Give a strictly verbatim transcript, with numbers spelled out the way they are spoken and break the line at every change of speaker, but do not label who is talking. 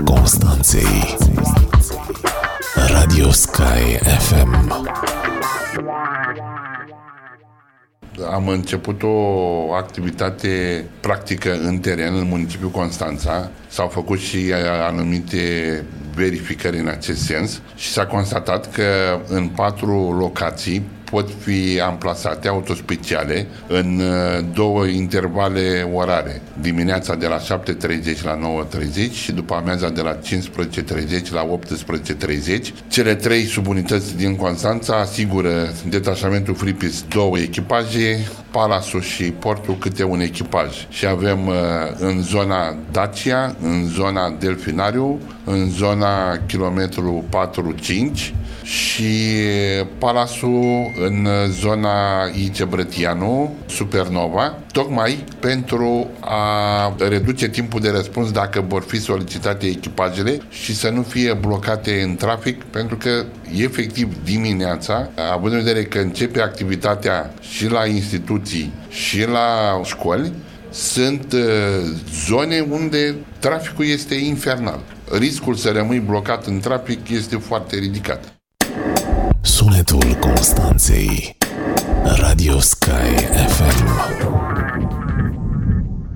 Constanței. Radio Sky F M.
Am început o activitate practică în teren, în municipiul Constanța. S-au făcut și anumite verificări în acest sens și s-a constatat că în patru locații pot fi amplasate autospeciale în două intervale orare. Dimineața de la șapte treizeci la nouă treizeci și după amiaza de la cincisprezece treizeci la optsprezece treizeci. Cele trei subunități din Constanța asigură detașamentul Fripis două echipaje, Palasul și Portul câte un echipaj. Și avem în zona Dacia, în zona Delfinariu, în zona kilometru patru cinci și Palasul în zona Ice Brătianu, Supernova, tocmai pentru a reduce timpul de răspuns dacă vor fi solicitate echipajele și să nu fie blocate în trafic, pentru că efectiv dimineața, având în vedere că începe activitatea și la instituții și la școli, sunt zone unde traficul este infernal. Riscul să rămâi blocat în trafic este foarte ridicat.
Sunetul Constanței. Radio Sky F M.